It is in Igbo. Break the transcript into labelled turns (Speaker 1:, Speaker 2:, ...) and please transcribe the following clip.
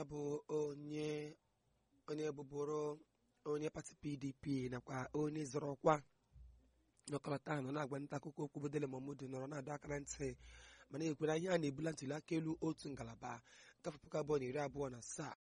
Speaker 1: bụ onye bụbụrụ onye pati PDP nakwa onye zọrọ ọkwa n'ọkọlọta ahụ na-agwa nta akụkọ okwu bụ Dele Momodu nọrọ na-adọ aka na ntị mana ekwere ihe a na-ebula ntuli aka elu otu ngalaba nke 2027